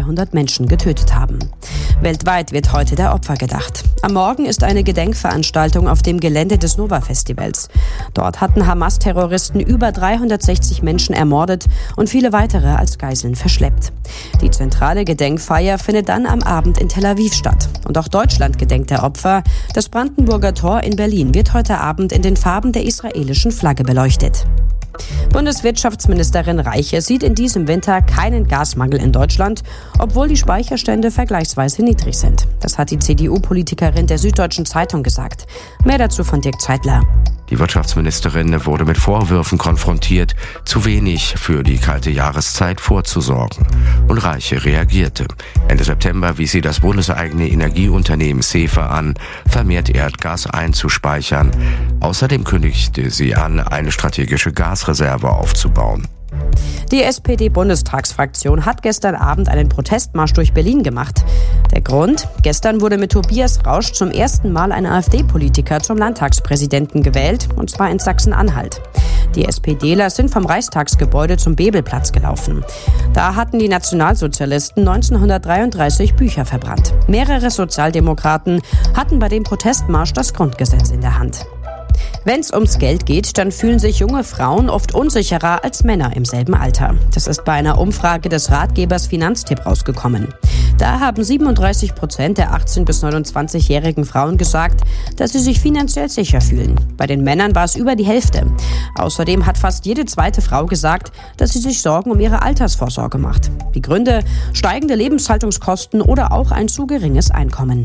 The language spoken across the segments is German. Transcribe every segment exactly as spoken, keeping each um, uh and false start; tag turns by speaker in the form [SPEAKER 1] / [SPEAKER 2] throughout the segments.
[SPEAKER 1] zweihundert Menschen getötet haben. Weltweit wird heute der Opfer gedacht. Am Morgen ist eine Gedenkveranstaltung auf dem Gelände des Nova-Festivals. Dort hatten Hamas-Terroristen über dreihundertsechzig Menschen ermordet und viele weitere als Geiseln verschleppt. Die zentrale Gedenkfeier findet dann am Abend in Tel Aviv statt. Und auch Deutschland gedenkt der Opfer. Das Brandenburger Tor in Berlin wird heute Abend in den Farben der israelischen Flagge beleuchtet. Bundeswirtschaftsministerin Reiche sieht in diesem Winter keinen Gasmangel in Deutschland, obwohl die Speicherstände vergleichsweise niedrig sind. Das hat die C D U-Politikerin der Süddeutschen Zeitung gesagt. Mehr dazu von Dirk Zeitler.
[SPEAKER 2] Die Wirtschaftsministerin wurde mit Vorwürfen konfrontiert, zu wenig für die kalte Jahreszeit vorzusorgen. Und Reiche reagierte. Ende September wies sie das bundeseigene Energieunternehmen SEFA an, vermehrt Erdgas einzuspeichern. Außerdem kündigte sie an, eine strategische Gasreserve aufzubauen.
[SPEAKER 1] Die S P D-Bundestagsfraktion hat gestern Abend einen Protestmarsch durch Berlin gemacht. Der Grund? Gestern wurde mit Tobias Rausch zum ersten Mal ein AfD-Politiker zum Landtagspräsidenten gewählt, und zwar in Sachsen-Anhalt. Die SPDler sind vom Reichstagsgebäude zum Bebelplatz gelaufen. Da hatten die Nationalsozialisten neunzehnhundertdreiunddreißig Bücher verbrannt. Mehrere Sozialdemokraten hatten bei dem Protestmarsch das Grundgesetz in der Hand. Wenn es ums Geld geht, dann fühlen sich junge Frauen oft unsicherer als Männer im selben Alter. Das ist bei einer Umfrage des Ratgebers Finanztipp rausgekommen. Da haben siebenunddreißig Prozent der achtzehn- bis neunundzwanzigjährigen Frauen gesagt, dass sie sich finanziell sicher fühlen. Bei den Männern war es über die Hälfte. Außerdem hat fast jede zweite Frau gesagt, dass sie sich Sorgen um ihre Altersvorsorge macht. Die Gründe: steigende Lebenshaltungskosten oder auch ein zu geringes Einkommen.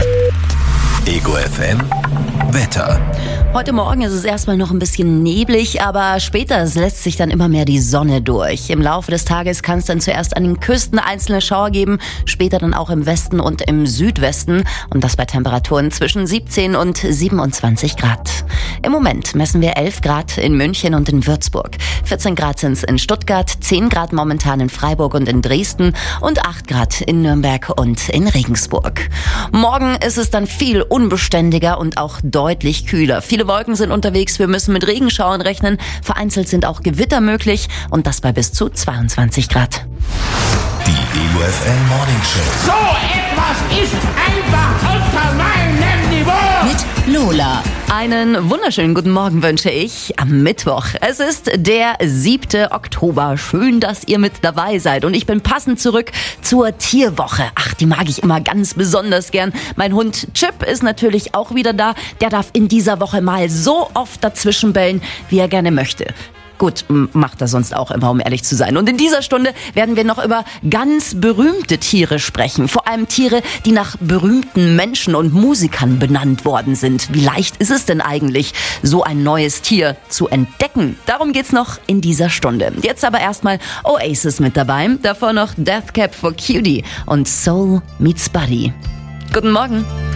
[SPEAKER 3] Ego F M Wetter.
[SPEAKER 4] Heute Morgen ist es erstmal noch ein bisschen neblig, aber später lässt sich dann immer mehr die Sonne durch. Im Laufe des Tages kann es dann zuerst an den Küsten einzelne Schauer geben, später dann auch im Westen und im Südwesten, und das bei Temperaturen zwischen siebzehn und siebenundzwanzig Grad. Im Moment messen wir elf Grad in München und in Würzburg, vierzehn Grad sind es in Stuttgart, zehn Grad momentan in Freiburg und in Dresden und acht Grad in Nürnberg und in Regensburg. Morgen ist es dann viel unbeständiger und auch deutlich kühler. Viele Wolken sind unterwegs, wir müssen mit Regenschauern rechnen. Vereinzelt sind auch Gewitter möglich, und das bei bis zu zweiundzwanzig Grad.
[SPEAKER 3] Die Ego F M Morning Show.
[SPEAKER 5] So etwas ist einfach unter meinem Niveau.
[SPEAKER 4] Mit Lola. Einen wunderschönen guten Morgen wünsche ich am Mittwoch. Es ist der siebte Oktober. Schön, dass ihr mit dabei seid. Und ich bin passend zurück zur Tierwoche. Ach, die mag ich immer ganz besonders gern. Mein Hund Chip ist natürlich auch wieder da. Der darf in dieser Woche mal so oft dazwischen bellen, wie er gerne möchte. Gut, macht er sonst auch immer, um ehrlich zu sein. Und in dieser Stunde werden wir noch über ganz berühmte Tiere sprechen. Vor allem Tiere, die nach berühmten Menschen und Musikern benannt worden sind. Wie leicht ist es denn eigentlich, so ein neues Tier zu entdecken? Darum geht's noch in dieser Stunde. Jetzt aber erstmal Oasis mit dabei. Davor noch Death Cab for Cutie und Soul Meets Body. Guten Morgen.